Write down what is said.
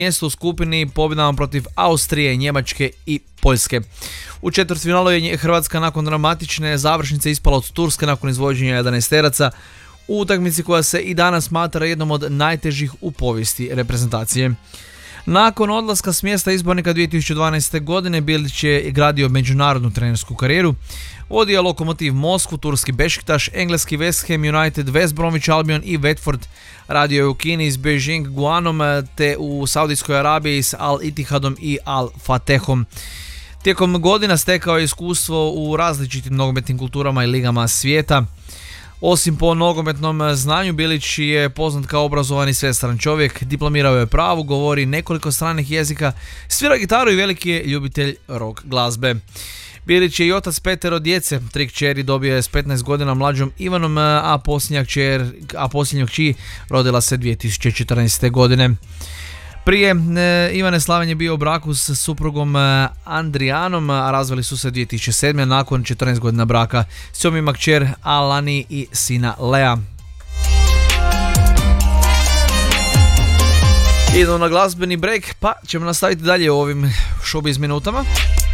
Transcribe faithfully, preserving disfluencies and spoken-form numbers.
mjesto u skupini pobjedama protiv Austrije, Njemačke i Poljske. U četvrtfinalu je Hrvatska nakon dramatične završnice ispala od Turske nakon izvođenja jedanaesteraca u utakmici koja se i danas smatra jednom od najtežih u povijesti reprezentacije. Nakon odlaska s mjesta izbornika dvije tisuće dvanaeste. godine Bilić je gradio međunarodnu trenersku karijeru. Vodio je Lokomotiv Moskvu, turski Bešiktaš, engleski West Ham United, West Bromwich Albion i Watford. Radio je u Kini s Beijing Guanom te u Saudijskoj Arabiji s Al Ittihadom i Al Fatehom. Tijekom godina stekao je iskustvo u različitim nogometnim kulturama i ligama svijeta. Osim po nogometnom znanju, Bilić je poznat kao obrazovani svestran čovjek, diplomirao je pravo, govori nekoliko stranih jezika, svira gitaru i veliki je ljubitelj rock glazbe. Bilić je i otac petero djece, tri kćeri dobio je s petnaest godina mlađom Ivanom, a posljednja kćer, a posljednja kći rodila se dvije tisuće četrnaeste. godine. Prije e, Ivane Slaven je bio u braku s suprugom e, Andrijanom, a razveli su se dvije tisuće sedme. nakon četrnaest godina braka. S njom ima kćer Alani i sina Lea. Idemo na glazbeni break, pa ćemo nastaviti dalje u ovim showbiz minutama.